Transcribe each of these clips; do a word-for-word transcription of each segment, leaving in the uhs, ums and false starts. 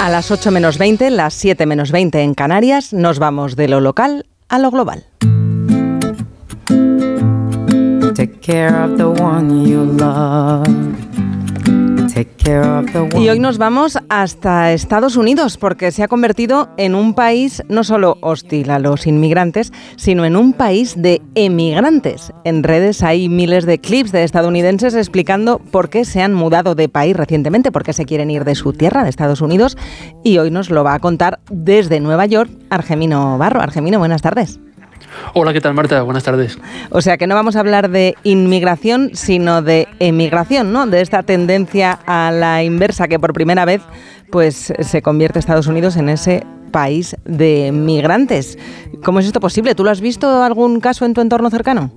A las ocho menos veinte, las siete menos veinte en Canarias, nos vamos de lo local a lo global. Take care of the one you love. Y hoy nos vamos hasta Estados Unidos porque se ha convertido en un país no solo hostil a los inmigrantes, sino en un país de emigrantes. En redes hay miles de clips de estadounidenses explicando por qué se han mudado de país recientemente, por qué se quieren ir de su tierra, de Estados Unidos. Y hoy nos lo va a contar desde Nueva York Argemino Barro. Argemino, buenas tardes. Hola, ¿qué tal, Marta? Buenas tardes. O sea que no vamos a hablar de inmigración, sino de emigración, ¿no? De esta tendencia a la inversa que por primera vez pues se convierte Estados Unidos en ese país de migrantes. ¿Cómo es esto posible? ¿Tú lo has visto algún caso en tu entorno cercano?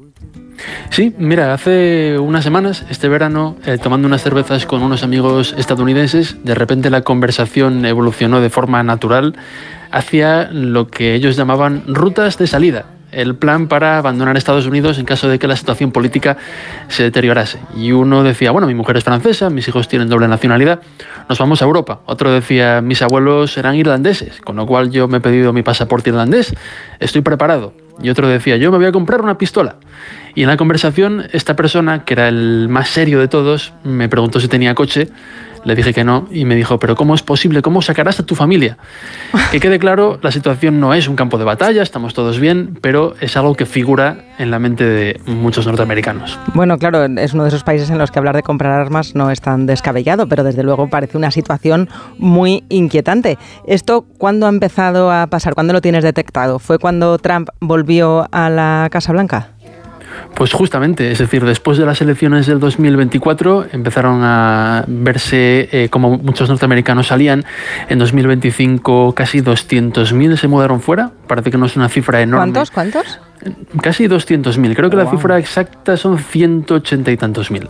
Sí, mira, hace unas semanas, este verano, eh, tomando unas cervezas con unos amigos estadounidenses, de repente la conversación evolucionó de forma natural hacia lo que ellos llamaban rutas de salida. El plan para abandonar Estados Unidos en caso de que la situación política se deteriorase. Y uno decía, bueno, mi mujer es francesa, mis hijos tienen doble nacionalidad, nos vamos a Europa. Otro decía, mis abuelos eran irlandeses, con lo cual yo me he pedido mi pasaporte irlandés, estoy preparado. Y otro decía, yo me voy a comprar una pistola. Y en la conversación, esta persona, que era el más serio de todos, me preguntó si tenía coche. Le dije que no y me dijo, pero ¿cómo es posible? ¿Cómo sacarás a tu familia? Que quede claro, la situación no es un campo de batalla, estamos todos bien, pero es algo que figura en la mente de muchos norteamericanos. Bueno, claro, es uno de esos países en los que hablar de comprar armas no es tan descabellado, pero desde luego parece una situación muy inquietante. ¿Esto cuándo ha empezado a pasar? ¿Cuándo lo tienes detectado? ¿Fue cuando Trump volvió a la Casa Blanca? Pues justamente, es decir, después de las elecciones del dos mil veinticuatro empezaron a verse eh, como muchos norteamericanos salían. En dos mil veinticinco casi doscientos mil se mudaron fuera. Parece que no es una cifra enorme. ¿Cuántos? ¿Cuántos? Casi doscientos mil. Creo que oh, la cifra wow. exacta son ciento ochenta y tantos mil.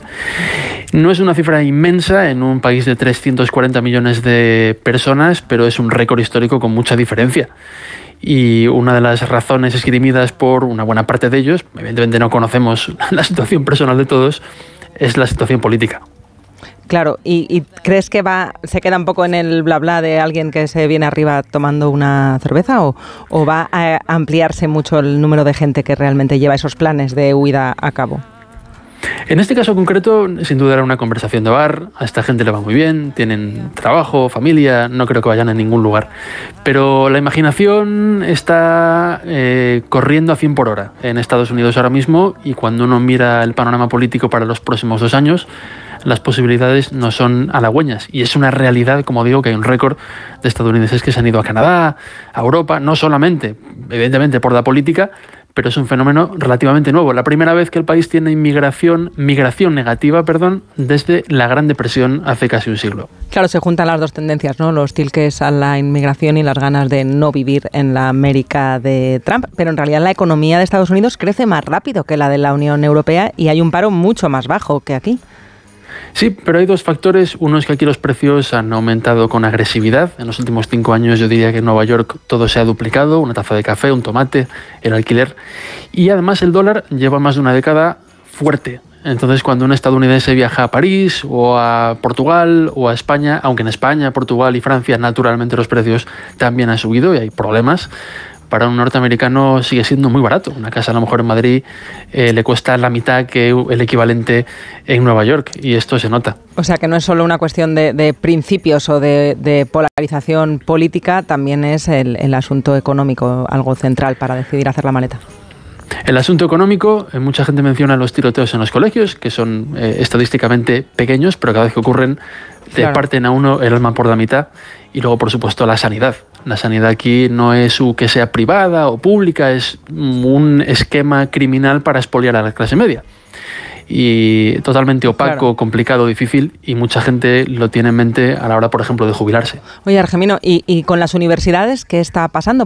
No es una cifra inmensa en un país de trescientos cuarenta millones de personas, pero es un récord histórico con mucha diferencia. Y una de las razones esgrimidas por una buena parte de ellos, evidentemente no conocemos la situación personal de todos, es la situación política. Claro, ¿y, y crees que va se queda un poco en el bla bla de alguien que se viene arriba tomando una cerveza o, o va a ampliarse mucho el número de gente que realmente lleva esos planes de huida a cabo? En este caso concreto, sin duda era una conversación de bar, a esta gente le va muy bien, tienen trabajo, familia, no creo que vayan a ningún lugar. Pero la imaginación está eh, corriendo a cien por hora en Estados Unidos ahora mismo y cuando uno mira el panorama político para los próximos dos años, las posibilidades no son halagüeñas. Y es una realidad, como digo, que hay un récord de estadounidenses que se han ido a Canadá, a Europa, no solamente, evidentemente, por la política, pero es un fenómeno relativamente nuevo. La primera vez que el país tiene inmigración, migración negativa, perdón, desde la Gran Depresión hace casi un siglo. Claro, se juntan las dos tendencias, ¿no? Lo hostil que es a la inmigración y las ganas de no vivir en la América de Trump. Pero en realidad la economía de Estados Unidos crece más rápido que la de la Unión Europea y hay un paro mucho más bajo que aquí. Sí, pero hay dos factores. Uno es que aquí los precios han aumentado con agresividad. En los últimos cinco años yo diría que en Nueva York todo se ha duplicado. Una taza de café, un tomate, el alquiler. Y además el dólar lleva más de una década fuerte. Entonces cuando un estadounidense viaja a París o a Portugal o a España, aunque en España, Portugal y Francia naturalmente los precios también han subido y hay problemas, para un norteamericano sigue siendo muy barato. Una casa a lo mejor en Madrid eh, le cuesta la mitad que el equivalente en Nueva York y esto se nota. O sea que no es solo una cuestión de, de principios o de, de polarización política, también es el, el asunto económico algo central para decidir hacer la maleta. El asunto económico, eh, mucha gente menciona los tiroteos en los colegios, que son eh, estadísticamente pequeños, pero cada vez que ocurren te claro. parten a uno el alma por la mitad. Y luego, por supuesto, la sanidad. La sanidad aquí no es que sea privada o pública, es un esquema criminal para expoliar a la clase media. Y totalmente opaco, claro. complicado, difícil, y mucha gente lo tiene en mente a la hora, por ejemplo, de jubilarse. Oye, Argemino, ¿y, y con las universidades qué está pasando?